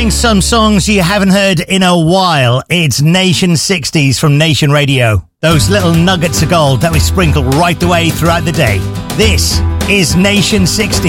Playing some songs you haven't heard in a while. It's Nation 60s from Nation Radio. Those little nuggets of gold that we sprinkle right the way throughout the day. This is Nation 60.